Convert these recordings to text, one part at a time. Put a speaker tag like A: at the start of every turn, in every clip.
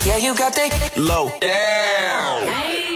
A: Yeah, you got that low down.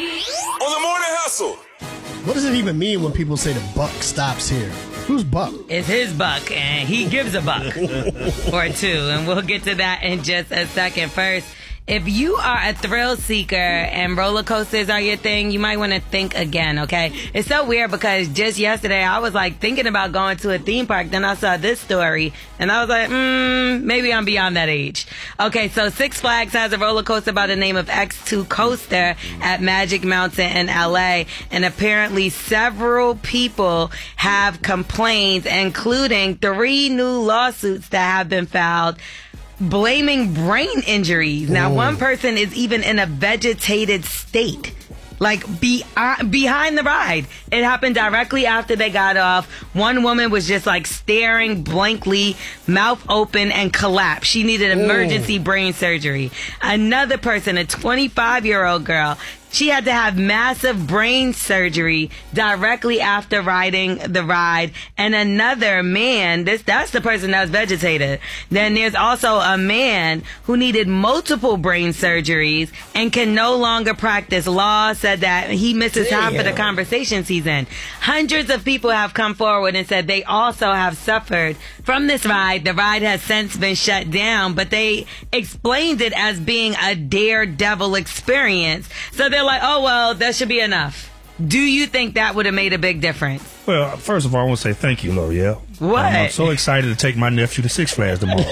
B: On the morning hustle.
C: What does it even mean when people say the buck stops here? Who's Buck?
D: It's his buck, and he gives a buck or two, and we'll get to that in just a second. First, if you are a thrill seeker and roller coasters are your thing, you might want to think again, okay? It's so weird because just yesterday I was like thinking about going to a theme park. Then I saw this story and I was like, maybe I'm beyond that age. Okay, so Six Flags has a roller coaster by the name of X2 Coaster at Magic Mountain in LA. And apparently several people have complained, including 3 new lawsuits that have been filed, blaming brain injuries. Now, one person is even in a vegetated state, like behind the ride. It happened directly after they got off. One woman was just like staring blankly, mouth open, and collapsed. She needed emergency brain surgery. Another person, a 25-year-old girl, she had to have massive brain surgery directly after riding the ride. And another man, that's the person that was vegetated. Then there's also a man who needed multiple brain surgeries and can no longer practice law, said that he misses half of the conversation season. Hundreds of people have come forward and said they also have suffered from this ride. The ride has since been shut down, but they explained it as being a daredevil experience. So they're like, oh, well, that should be enough. Do you think that would have made a big difference?
E: Well, first of all, I want to say thank you, L'Oreal.
D: What?
E: I'm so excited to take my nephew to Six Flags tomorrow.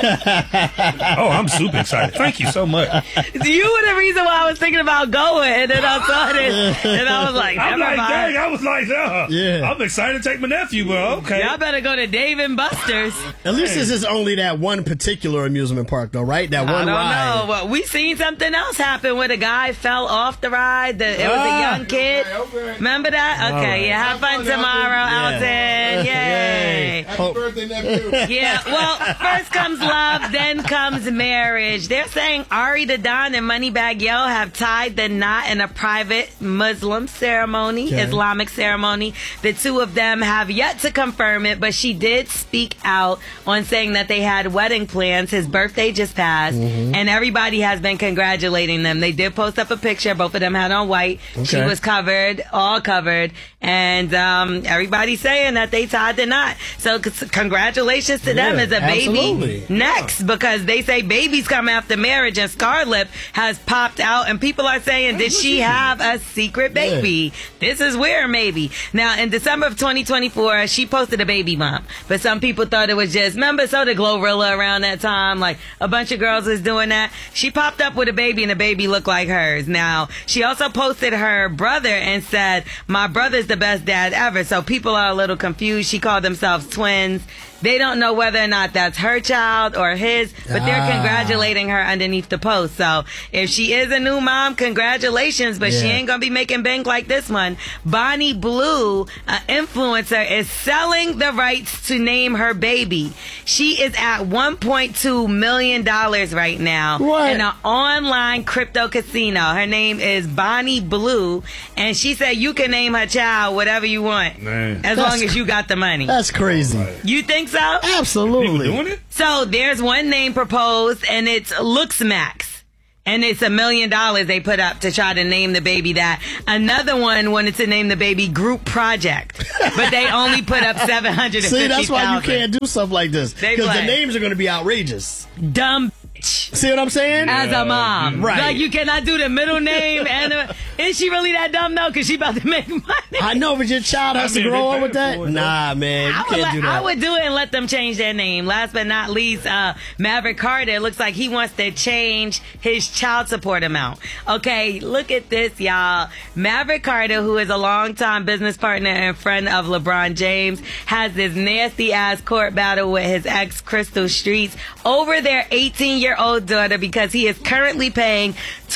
E: Oh, I'm super excited. Thank you so much.
D: You were the reason why I was thinking about going, and then I saw this, and I was like,
E: I'm
D: never
E: like,
D: mind.
E: dang, I was like, I'm excited to take my nephew, but okay.
D: Y'all better go to Dave and Buster's.
C: At least this is only that one particular amusement park, though, right? That one ride.
D: I don't know. Well, we seen something else happen where the guy fell off the ride. It was a young kid.
B: Okay.
D: Remember that? Okay, yeah. Have fun tomorrow, Alton. Yay.
B: Happy birthday, nephew.
D: Yeah, well, first comes love, then comes marriage. They're saying Ari the Don and Moneybagg Yo have tied the knot in a private Muslim ceremony, Islamic ceremony. The two of them have yet to confirm it, but she did speak out on saying that they had wedding plans. His birthday just passed, and everybody has been congratulating them. They did post up a picture. Both of them had on white. She was covered, all covered, and everybody's saying that they tied the knot. So congratulations to them as a baby next, because they say babies come after marriage, and Scarlett has popped out, and people are saying, did she have a secret baby? This is weird, maybe. Now, in December of 2024, she posted a baby bump, but some people thought it was just, remember, so did Glorilla around that time, like a bunch of girls was doing that. She popped up with a baby, and the baby looked like hers. Now, she also posted her brother and said, my brother's the best dad ever. So people are a little confused. She called themselves twins. They don't know whether or not that's her child or his, but they're congratulating her underneath the post. So if she is a new mom, congratulations, but she ain't going to be making bank like this one. Bonnie Blue, an influencer, is selling the rights to name her baby. She is at $1.2 million right now in an online crypto casino. Her name is Bonnie Blue, and she said you can name her child whatever you want, as long as you got the money.
C: That's crazy.
D: You think so?
C: Absolutely.
E: People doing it?
D: So there's one name proposed, and it's LooksMax. And it's $1 million they put up to try to name the baby that. Another one wanted to name the baby Group Project, but they only put up $750,000.
C: See, that's why you can't do stuff like this, because the
D: play.
C: names are going to be outrageous.
D: Dumb bitch.
C: See what I'm saying?
D: As a mom.
C: Right.
D: Like, you cannot do the middle name. And is she really that dumb, though? Because she about to make money.
C: I know, but your child has to grow up with that? Nah, man. You can't do that.
D: I would do it and let them change their name. Last but not least, Maverick Carter, it looks like he wants to change his child support amount. Okay, look at this, y'all. Maverick Carter, who is a longtime business partner and friend of LeBron James, has this nasty-ass court battle with his ex, Crystal Streets, over their 18-year-old daughter, because he is currently paying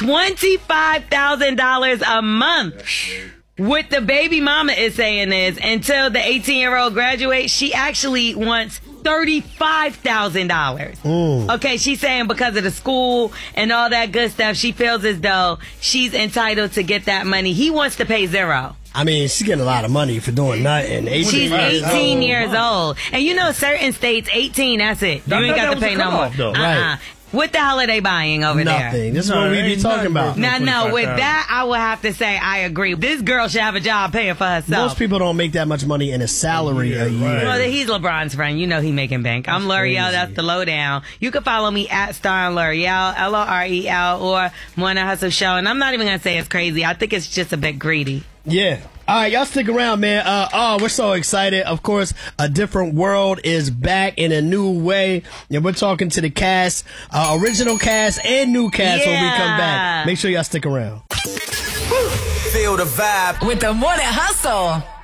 D: $25,000 a month. What the baby mama is saying is, until the 18-year-old graduates, she actually wants $35,000. Okay, she's saying because of the school and all that good stuff, she feels as though she's entitled to get that money. He wants to pay $0.
C: I mean, she's getting a lot of money for doing nothing.
D: She's 18 years old. And you know, certain states, 18, that's it. You ain't got to pay no more.
C: Right.
D: What the hell are they buying over there?
C: Nothing. This is what we be talking about.
D: No, with that, I would have to say I agree. This girl should have a job paying for herself.
C: Most people don't make that much money in a salary a year.
E: Right.
D: Well, he's LeBron's friend. You know he making bank. I'm L'Oreal. That's the lowdown. You can follow me at Star and L'Oreal, L-O-R-E-L, or Morning Hustle Show. And I'm not even going to say it's crazy. I think it's just a bit greedy.
C: Yeah. All right, y'all stick around, man. We're so excited. Of course, A Different World is back in a new way. And we're talking to the cast, original cast and new cast when we come back. Make sure y'all stick around.
A: Feel the vibe
F: with the Morning Hustle.